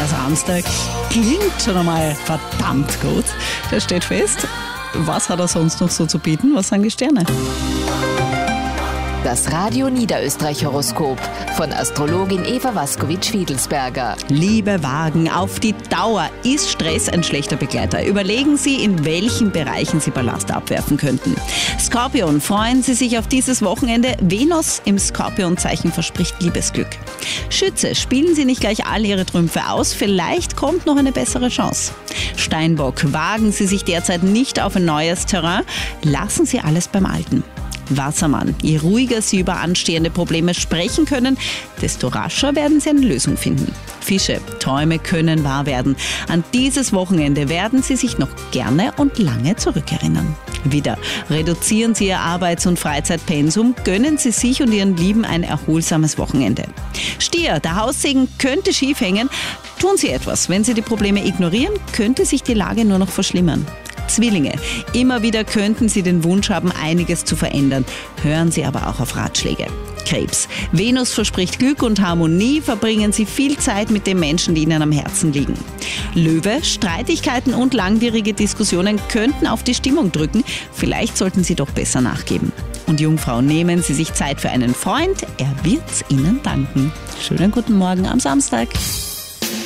Der Samstag klingt schon einmal verdammt gut. Das steht fest. Was hat er sonst noch so zu bieten? Was sagen die Sterne? Das Radio Niederösterreich-Horoskop von Astrologin Eva Waskowitsch-Fiedelsberger. Liebe Wagen, auf die Dauer ist Stress ein schlechter Begleiter. Überlegen Sie, in welchen Bereichen Sie Ballast abwerfen könnten. Skorpion, freuen Sie sich auf dieses Wochenende. Venus im Skorpionzeichen verspricht Liebesglück. Schütze, spielen Sie nicht gleich all Ihre Trümpfe aus. Vielleicht kommt noch eine bessere Chance. Steinbock, wagen Sie sich derzeit nicht auf ein neues Terrain. Lassen Sie alles beim Alten. Wassermann, je ruhiger Sie über anstehende Probleme sprechen können, desto rascher werden Sie eine Lösung finden. Fische, Träume können wahr werden. An dieses Wochenende werden Sie sich noch gerne und lange zurückerinnern. Widder, reduzieren Sie Ihr Arbeits- und Freizeitpensum, gönnen Sie sich und Ihren Lieben ein erholsames Wochenende. Stier, der Haussegen könnte schief hängen. Tun Sie etwas. Wenn Sie die Probleme ignorieren, könnte sich die Lage nur noch verschlimmern. Zwillinge, immer wieder könnten Sie den Wunsch haben, einiges zu verändern. Hören Sie aber auch auf Ratschläge. Krebs, Venus verspricht Glück und Harmonie, verbringen Sie viel Zeit mit den Menschen, die Ihnen am Herzen liegen. Löwe, Streitigkeiten und langwierige Diskussionen könnten auf die Stimmung drücken. Vielleicht sollten Sie doch besser nachgeben. Und Jungfrau, nehmen Sie sich Zeit für einen Freund, er wird's Ihnen danken. Schönen guten Morgen am Samstag.